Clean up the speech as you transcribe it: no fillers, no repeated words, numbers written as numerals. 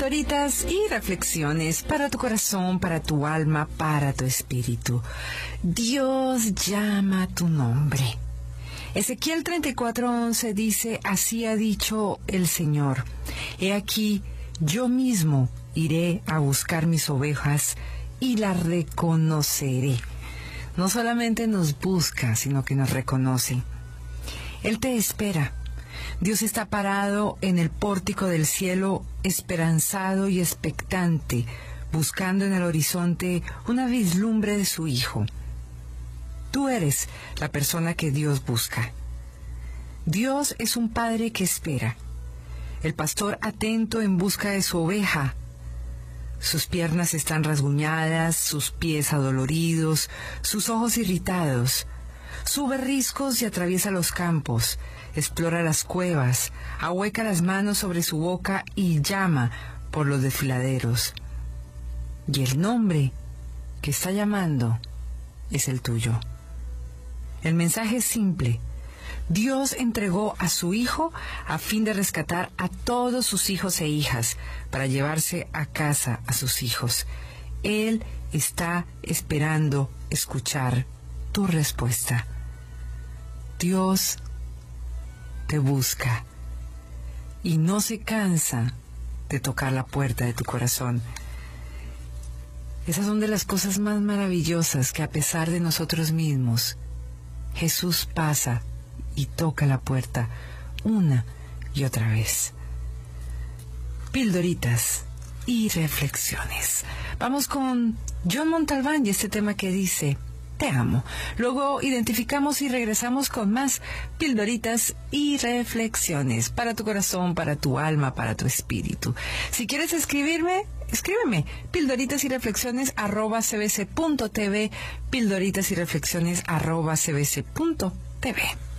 Pildoritas y reflexiones para tu corazón, para tu alma, para tu espíritu. Dios llama tu nombre. Ezequiel 34:11 dice: así ha dicho el Señor, he aquí, yo mismo iré a buscar mis ovejas y las reconoceré. No solamente nos busca, sino que nos reconoce. Él te espera. Dios está parado en el pórtico del cielo, esperanzado y expectante, buscando en el horizonte una vislumbre de su Hijo. Tú eres la persona que Dios busca. Dios es un Padre que espera. El pastor atento en busca de su oveja. Sus piernas están rasguñadas, sus pies adoloridos, sus ojos irritados. Sube riscos y atraviesa los campos, explora las cuevas, ahueca las manos sobre su boca y llama por los desfiladeros. Y el nombre que está llamando es el tuyo. El mensaje es simple. Dios entregó a su Hijo a fin de rescatar a todos sus hijos e hijas para llevarse a casa a sus hijos. Él está esperando escuchar tu respuesta. Dios te busca y no se cansa de tocar la puerta de tu corazón. Esas son de las cosas más maravillosas, que a pesar de nosotros mismos, Jesús pasa y toca la puerta una y otra vez. Pildoritas y reflexiones. Vamos con John Montalbán y este tema que dice: te amo. Luego identificamos y regresamos con más pildoritas y reflexiones para tu corazón, para tu alma, para tu espíritu. Si quieres escribirme, escríbeme pildoritas y reflexiones @cbc.tv, pildoritas y reflexiones @cbc.tv.